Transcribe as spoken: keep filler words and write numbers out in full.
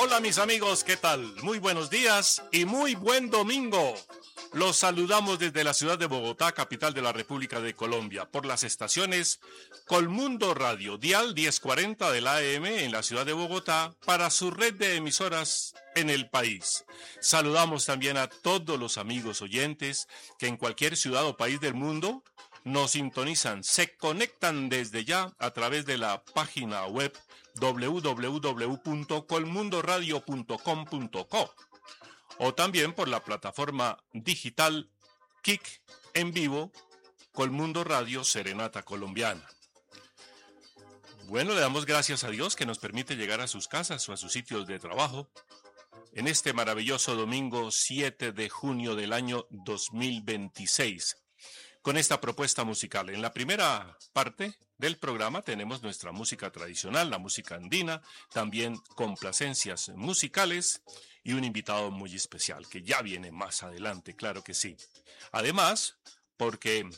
Hola mis amigos, ¿qué tal? Muy buenos días y muy buen domingo. Los saludamos desde la ciudad de Bogotá, capital de la República de Colombia, por las estaciones Colmundo Radio, dial diez cuarenta del A M en la ciudad de Bogotá, para su red de emisoras en el país. Saludamos también a todos los amigos oyentes que en cualquier ciudad o país del mundo nos sintonizan, se conectan desde ya a través de la página web doble u doble u doble u punto colmundoradio punto com punto co o también por la plataforma digital Kik en vivo, Colmundo Radio Serenata Colombiana. Bueno, le damos gracias a Dios que nos permite llegar a sus casas o a sus sitios de trabajo en este maravilloso domingo siete de junio del año dos mil veintiséis. Con esta propuesta musical. En la primera parte del programa tenemos nuestra música tradicional, la música andina, también complacencias musicales y un invitado muy especial que ya viene más adelante, claro que sí. Además, porque